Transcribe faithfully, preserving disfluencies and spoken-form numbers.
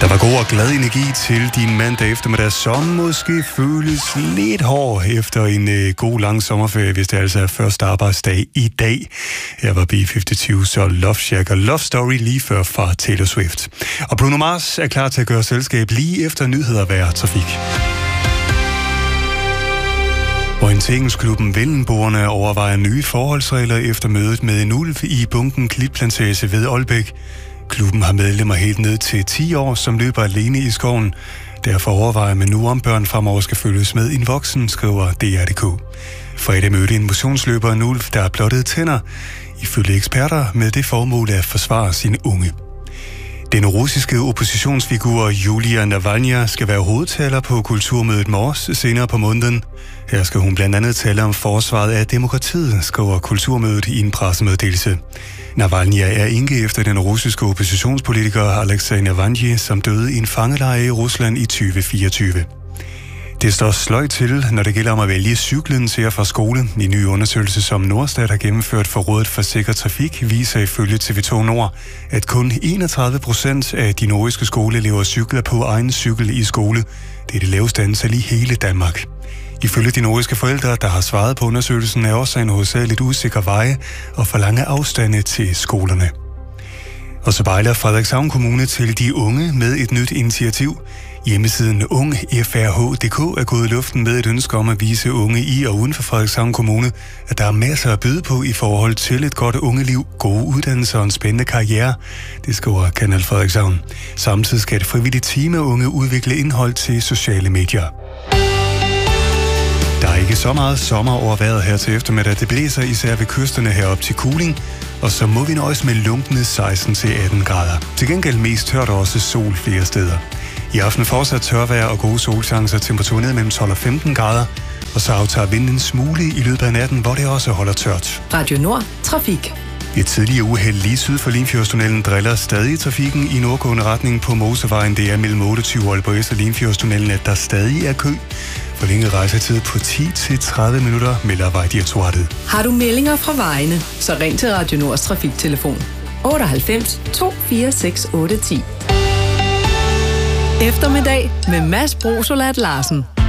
Der var god og glad energi til din mandag eftermiddag, som måske føles lidt hård efter en øh, god lang sommerferie, hvis det altså er første arbejdsdag i dag. Her var B femoghalvtreds, så Love Shack og Love Story lige før fra Taylor Swift. Og Bruno Mars er klar til at gøre selskab lige efter nyheder vejr trafik. Orienteringsklubben Vellenboerne overvejer nye forholdsregler efter mødet med en ulv i bunken Klitplantage ved Aalbæk. Klubben har medlemmer helt ned til ti år, som løber alene i skoven. Derfor overvejer man nu, om børn fremover skal følges med en voksen, skriver D R punktum D K. Fredag mødte en motionsløber en ulv, der har blottet tænder, ifølge eksperter med det formål at forsvare sine unge. Den russiske oppositionsfigur Julia Navalny skal være hovedtaler på kulturmødet Mors senere på måneden. Her skal hun blandt andet tale om forsvaret af demokratiet, skriver kulturmødet i en pressemeddelelse. Navalny er enke efter den russiske oppositionspolitiker Alexei Navalny, som døde i en fangelejr i Rusland i tyve fireogtyve. Det står sløjt til, når det gælder om at vælge cyklen til og fra skole. En ny undersøgelse, som Norstat har gennemført for Rådet for Sikker Trafik, viser ifølge T V to Nord, at kun enogtredive procent af de nordiske skoleelever cykler på egen cykel i skole. Det er det laveste antal i hele Danmark. Ifølge de nordiske forældre, der har svaret på undersøgelsen, er årsagen hovedsageligt usikre veje og for lange afstande til skolerne. Og så bejler Frederikshavn Kommune til de unge med et nyt initiativ. Hjemmesiden ung f r h punktum d k er gået i luften med et ønske om at vise unge i og uden for Frederikshavn Kommune, at der er masser at byde på i forhold til et godt ungeliv, gode uddannelser og en spændende karriere. Det skriver Kanal Frederikshavn. Samtidig skal et frivilligt team af unge udvikle indhold til sociale medier. Der er ikke så meget sommer over vejret her til eftermiddag. Det blæser især ved kysterne herop til Kuling, og så må vi nøjes med lunkne seksten til atten grader. Til gengæld mest tørt og også sol flere steder. I aften fortsat tørvejr og gode solchancer, temperaturen ned mellem tolv og femten grader, og så aftager vinden en smule i løbet af natten, hvor det også holder tørt. Radio Nord Trafik. Et tidligere uheld lige syd for Limfjordstunnelen driller stadig trafikken i nordgående retning på motorvejen. Det er mellem otteogtyve og Aalborg Øst og Limfjordstunnelen, at der stadig er kø. Forlænget rejsetid på ti til tredive minutter, melder Vejdirektoratet. Har du meldinger fra vejene, så ring til Radio Nords trafiktelefon otteoghalvfems to fire seks otte ti. Eftermiddag med Mads Brosolat Larsen.